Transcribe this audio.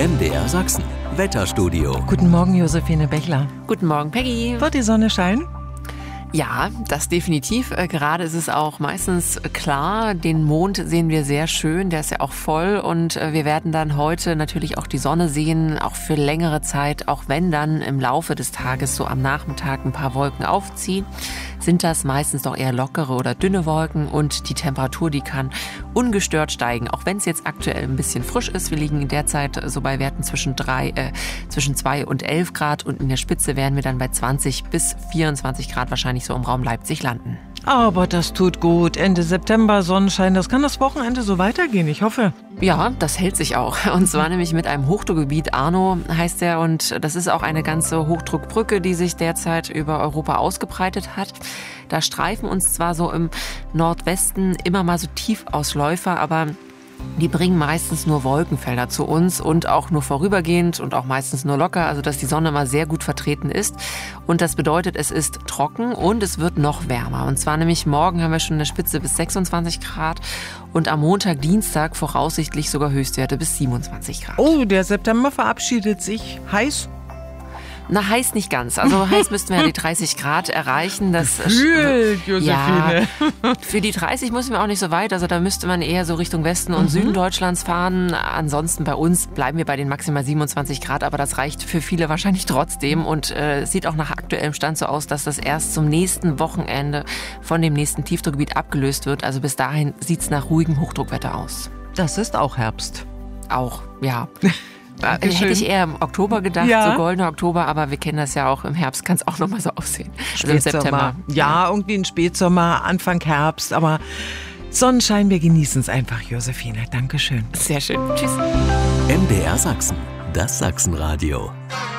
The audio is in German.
MDR Sachsen, Wetterstudio. Guten Morgen, Josephine Bechler. Guten Morgen, Peggy. Wird die Sonne scheinen? Ja, das definitiv. Gerade ist es auch meistens klar. Den Mond sehen wir sehr schön, der ist ja auch voll. Und wir werden dann heute natürlich auch die Sonne sehen, auch für längere Zeit. Auch wenn dann im Laufe des Tages so am Nachmittag ein paar Wolken aufziehen, sind das meistens doch eher lockere oder dünne Wolken. Und die Temperatur, die kann ungestört steigen. Auch wenn es jetzt aktuell ein bisschen frisch ist. Wir liegen derzeit so bei Werten zwischen 2 und 11 Grad. Und in der Spitze werden wir dann bei 20 bis 24 Grad wahrscheinlich so im Raum Leipzig landen. Aber das tut gut. Ende September, Sonnenschein. Das kann das Wochenende so weitergehen, ich hoffe. Ja, das hält sich auch. Und zwar nämlich mit einem Hochdruckgebiet. Arno heißt der. Und das ist auch eine ganze Hochdruckbrücke, die sich derzeit über Europa ausgebreitet hat. Da streifen uns zwar so im Nordwesten immer mal so Tiefausläufer, aber die bringen meistens nur Wolkenfelder zu uns und auch nur vorübergehend und auch meistens nur locker, also dass die Sonne mal sehr gut vertreten ist. Und das bedeutet, es ist trocken und es wird noch wärmer. Und zwar nämlich morgen haben wir schon eine Spitze bis 26 Grad und am Montag, Dienstag voraussichtlich sogar Höchstwerte bis 27 Grad. Oh, der September verabschiedet sich heiß. Na, heiß nicht ganz. Also heiß müssten wir ja die 30 Grad erreichen. Das Gefühlt, Josephine. Ja, für die 30 müssen wir auch nicht so weit. Also da müsste man eher so Richtung Westen und Süden Deutschlands fahren. Ansonsten bei uns bleiben wir bei den maximal 27 Grad. Aber das reicht für viele wahrscheinlich trotzdem. Und sieht auch nach aktuellem Stand so aus, dass das erst zum nächsten Wochenende von dem nächsten Tiefdruckgebiet abgelöst wird. Also bis dahin sieht es nach ruhigem Hochdruckwetter aus. Das ist auch Herbst. Auch, ja. Dankeschön. Hätte ich eher im Oktober gedacht, Ja. so goldener Oktober, aber wir kennen das ja auch, im Herbst kann es auch nochmal so aussehen. Also im Spätsommer. September. Ja, irgendwie ein Spätsommer, Anfang Herbst, aber Sonnenschein, wir genießen es einfach, Josephine. Dankeschön. Sehr schön. Tschüss. MDR Sachsen, das Sachsenradio.